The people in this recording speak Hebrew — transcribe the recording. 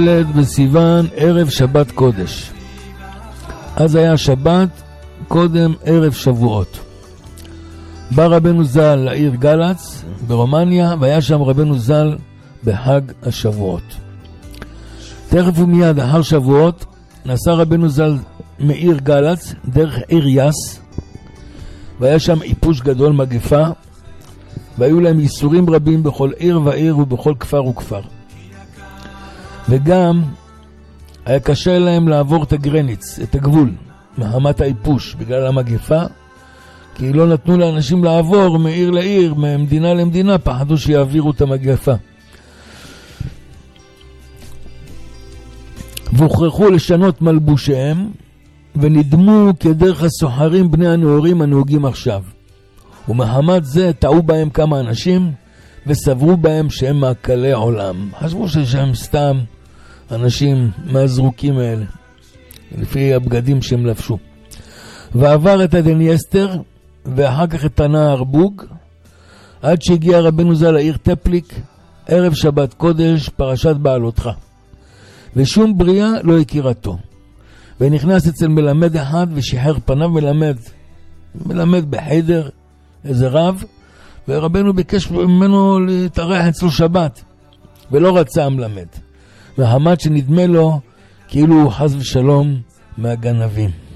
בסיוון, ערב שבת קודש. אז היה שבת, קודם ערב שבועות. בא רבנו ז"ל לעיר גלץ ברומניה, והיה שם רבנו ז"ל בחג השבועות. תכף ומיד אחר שבועות נסע רבנו ז"ל מעיר גלץ דרך עיר יס, והיה שם איפוש גדול, מגפה, והיו להם ייסורים רבים בכל עיר ועיר ובכל כפר וכפר. וגם היה קשה להם לעבור את הגרניץ, את הגבול, מחמת האיפוש, בגלל המגפה, כי לא נתנו לאנשים לעבור מעיר לעיר, ממדינה למדינה, פחדו שיעבירו את המגפה. והוכרחו לשנות מלבושיהם, ונדמו כדרך הסוחרים בני הנאורים הנהוגים עכשיו. ומחמת זה טעו בהם כמה אנשים, וסברו בהם שהם מעקלי עולם. חשבו שהם סתם אנשים מהזרוקים האלה, לפי הבגדים שהם לבשו. ועבר את הדנייסטר, ואחר כך את הנהר בוג, עד שהגיע רבנו ז"ל לעיר טפליק, ערב שבת קודש, פרשת בעלותך. ושום בריאה לא הכירתו. ונכנס אצל מלמד אחד ושחרר פניו, מלמד בחדר, איזה רב, ורבנו ביקש ממנו להתארח אצלו שבת, ולא רצה המלמד. והחמד שנדמה לו כאילו הוא חס ושלום מהגנבים.